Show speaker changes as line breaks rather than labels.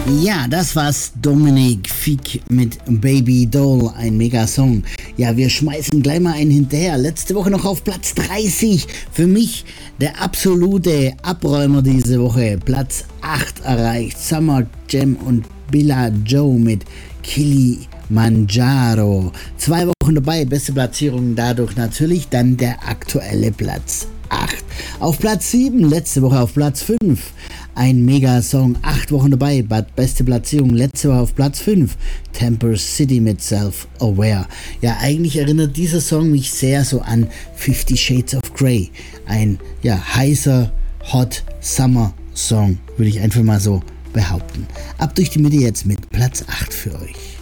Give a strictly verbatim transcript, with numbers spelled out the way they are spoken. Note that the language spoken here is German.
Ja, das war's, Dominic Fike mit Baby Doll, ein Mega-Song. Ja, wir schmeißen gleich mal einen hinterher. Letzte Woche noch auf Platz dreißig. Für mich der absolute Abräumer diese Woche. Platz acht erreicht Summer Jam und Billa Joe mit Kilimanjaro. Zwei Wochen dabei, beste Platzierung dadurch natürlich. Dann der aktuelle Platz acht. Auf Platz sieben, letzte Woche auf Platz fünf. Ein Mega-Song, acht Wochen dabei, beste Platzierung, letzte Woche auf Platz fünf, Temper City mit Self-Aware. Ja, eigentlich erinnert dieser Song mich sehr so an Fifty Shades of Grey. Ein, ja, heißer, hot Summer-Song, würde ich einfach mal so behaupten. Ab durch die Mitte jetzt mit Platz acht für euch.